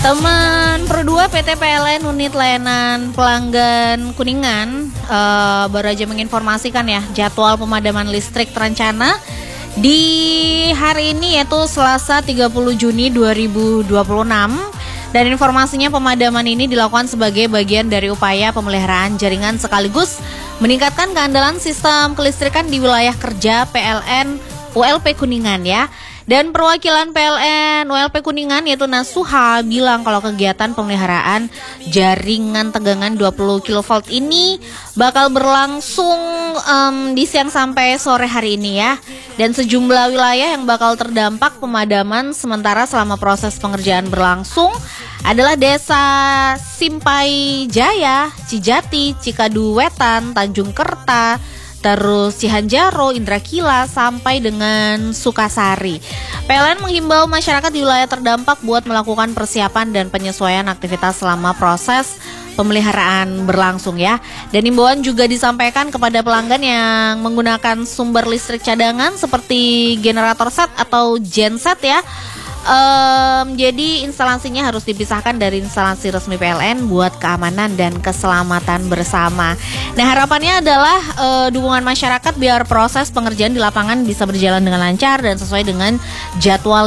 Teman Pro 2 PT PLN Unit Layanan Pelanggan Kuningan baru aja menginformasikan ya jadwal pemadaman listrik terencana di hari ini yaitu Selasa 30 Juni 2026. Dan informasinya pemadaman ini dilakukan sebagai bagian dari upaya pemeliharaan jaringan sekaligus meningkatkan keandalan sistem kelistrikan di wilayah kerja PLN ULP Kuningan ya. Dan perwakilan PLN ULP Kuningan yaitu Nasuha bilang kalau kegiatan pemeliharaan jaringan tegangan 20 kV ini bakal berlangsung di siang sampai sore hari ini ya. Dan sejumlah wilayah yang bakal terdampak pemadaman sementara selama proses pengerjaan berlangsung adalah Desa Simpai Jaya, Cijati, Cikadu Wetan, Tanjung Kerta, terus Cihanjaro, Indrakila, sampai dengan Sukasari. PLN menghimbau masyarakat di wilayah terdampak buat melakukan persiapan dan penyesuaian aktivitas selama proses pemeliharaan berlangsung ya. Dan himbauan juga disampaikan kepada pelanggan yang menggunakan sumber listrik cadangan seperti generator set atau genset ya. Jadi instalasinya harus dipisahkan dari instalasi resmi PLN buat keamanan dan keselamatan bersama. Nah harapannya adalah dukungan masyarakat biar proses pengerjaan di lapangan bisa berjalan dengan lancar dan sesuai dengan jadwal